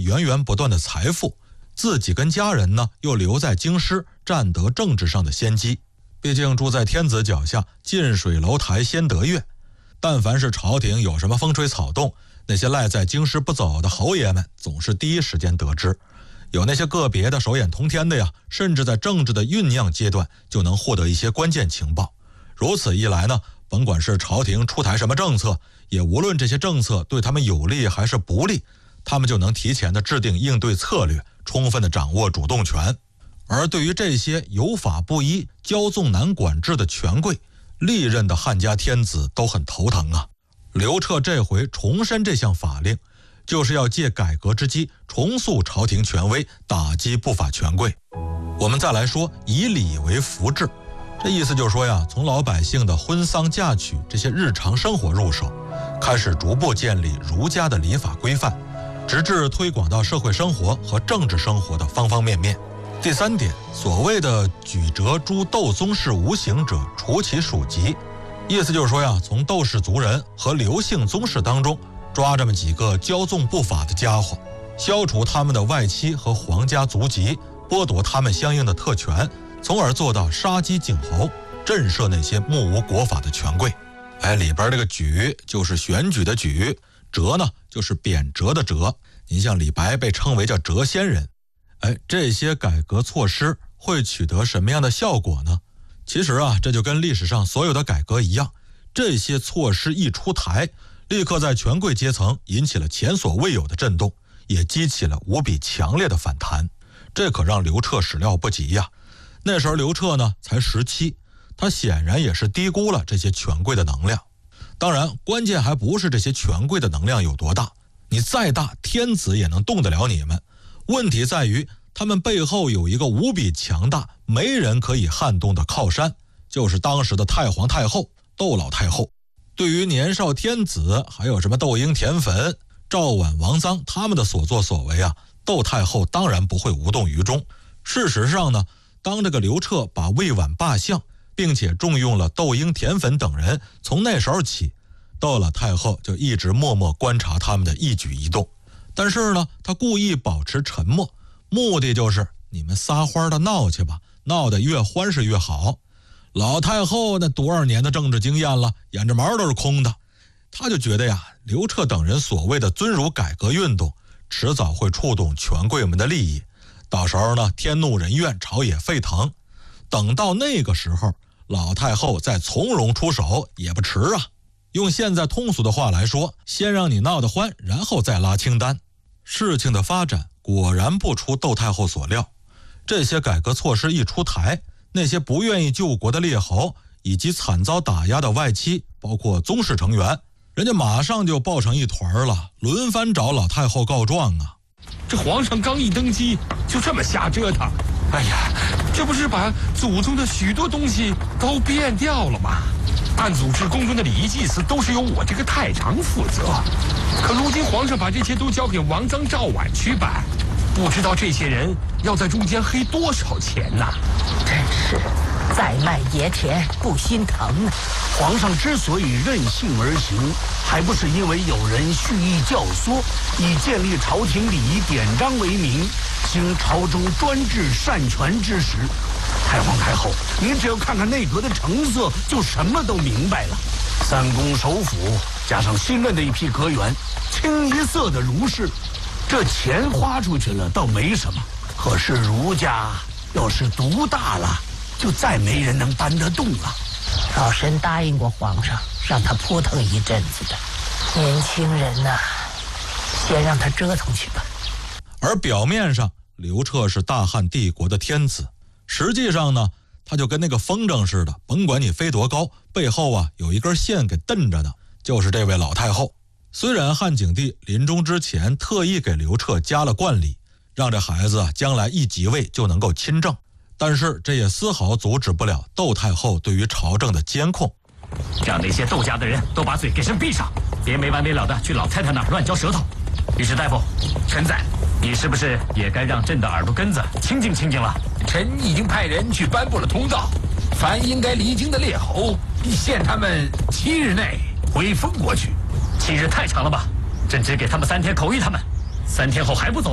源源不断的财富，自己跟家人呢又留在京师，占得政治上的先机。毕竟住在天子脚下，近水楼台先得月。但凡是朝廷有什么风吹草动，那些赖在京师不走的侯爷们总是第一时间得知。有那些个别的手眼通天的呀，甚至在政治的酝酿阶段就能获得一些关键情报。如此一来呢，甭管是朝廷出台什么政策，也无论这些政策对他们有利还是不利，他们就能提前的制定应对策略，充分的掌握主动权。而对于这些有法不依、骄纵难管制的权贵，历任的汉家天子都很头疼啊。刘彻这回重申这项法令，就是要借改革之机重塑朝廷权威，打击不法权贵。我们再来说以礼为符制，这意思就是说呀，从老百姓的婚丧嫁娶这些日常生活入手，开始逐步建立儒家的礼法规范，直至推广到社会生活和政治生活的方方面面。第三点，所谓的举折诸窦宗室无形者，除其属籍，意思就是说呀，从窦氏族人和刘姓宗室当中抓这么几个骄纵不法的家伙，消除他们的外戚和皇家族籍，剥夺他们相应的特权，从而做到杀鸡儆猴，震慑那些目无国法的权贵。里边这个举就是选举的举，折呢就是贬谪的谪。您像李白被称为叫谪仙人。这些改革措施会取得什么样的效果呢？其实啊，这就跟历史上所有的改革一样，这些措施一出台，立刻在权贵阶层引起了前所未有的震动，也激起了无比强烈的反弹。这可让刘彻始料不及呀。那时候刘彻呢才17，他显然也是低估了这些权贵的能量。当然，关键还不是这些权贵的能量有多大，你再大，天子也能动得了你们。问题在于他们背后有一个无比强大、没人可以撼动的靠山，就是当时的太皇太后窦老太后。对于年少天子，还有什么窦婴田汾、赵绾、王臧他们的所作所为啊，窦太后当然不会无动于衷。事实上呢，当这个刘彻把魏婉罢相，并且重用了窦婴田汾等人，从那时候起，窦老太后就一直默默观察他们的一举一动。但是呢，他故意保持沉默，目的就是你们撒欢的闹去吧，闹得越欢实越好。老太后那多少年的政治经验了，眼着毛都是空的。他就觉得呀，刘彻等人所谓的尊儒改革运动，迟早会触动权贵们的利益，到时候呢，天怒人怨，朝野沸腾。等到那个时候，老太后再从容出手也不迟啊。用现在通俗的话来说，先让你闹得欢，然后再拉清单。事情的发展果然不出窦太后所料，这些改革措施一出台，那些不愿意救国的列侯以及惨遭打压的外戚，包括宗室成员，人家马上就抱成一团了，轮番找老太后告状啊。 这皇上刚一登基就这么瞎折腾，哎呀，这不是把祖宗的许多东西都变掉了吗？按祖制宫中的礼仪祭祀都是由我这个太常负责，可如今皇上把这些都交给王臧、赵绾去办，不知道这些人要在中间黑多少钱呐！ 真是再卖爷田不心疼啊！ 皇上之所以任性而行，还不是因为有人蓄意教唆，以建立朝廷礼仪典章为名，行朝中专制擅权之实。太皇太后，您只要看看内阁的成色，就什么都明白了。三公首辅加上新任的一批阁员，清一色的儒士，这钱花出去了倒没什么，可是儒家要是独大了，就再没人能搬得动了。 老身答应过皇上，让他扑腾一阵子的。年轻人呐，先让他折腾去吧。 而表面上，刘彻是大汉帝国的天子，实际上呢，他就跟那个风筝似的，甭管你飞多高，背后啊有一根线给蹬着呢，就是这位老太后。虽然汉景帝临终之前特意给刘彻加了冠礼，让这孩子将来一即位就能够亲政，但是这也丝毫阻止不了窦太后对于朝政的监控。 让那些窦家的人都把嘴给朕闭上，别没完没了的去老太太那儿乱嚼舌头。御史大夫，臣在。你是不是也该让朕的耳朵根子清静清静了？ 臣已经派人去颁布了通告，凡应该离京的列侯，限他们7日内回封过去。 7日太长了吧？朕只给他们3天口谕他们，3天后还不走